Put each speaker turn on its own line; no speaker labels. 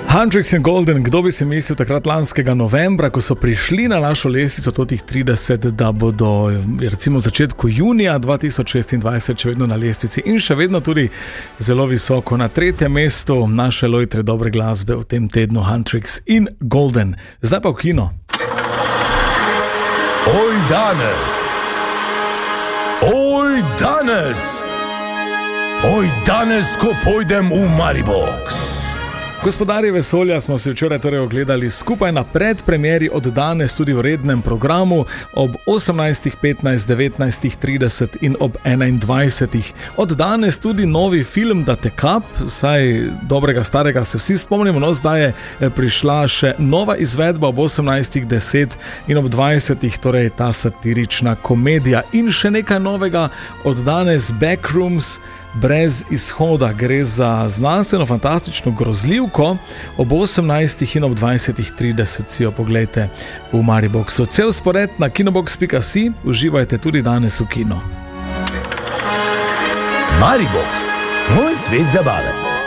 Huntrix in Golden, kdo bi si mislil takrat lanskega novembra, ko so prišli na našo lestvico totih 30, da bodo recimo v začetku junija 2026 še vedno na lestvici in še vedno tudi zelo visoko na 3. mestu naše lojtre dobre glasbe v tem tednu Huntrix in Golden. Zdaj pa v kino.
Oj danes! Oj danes! Oj danes, ko pojdem v Maribox!
Gospodarji vesolja smo si včeraj torej ogledali skupaj na predpremieri od danes tudi v rednem programu ob 18:15, 19:30 in ob 21:00. Od danes tudi novi film Da te kap, saj dobrega starega se vsi spomnimo, no zdaj je prišla še nova izvedba ob 18:10 in ob 20:00, torej ta satirična komedija. In še nekaj novega od danes, Backrooms, Brez izhoda, gre za znanstveno fantastično grozljivko. Ob 18:00 in ob 20:30 si jo poglejte v Mariboxu. Cel spored na kinobox.si, uživajte tudi danes v kino.
Maribox, moj svet zabave.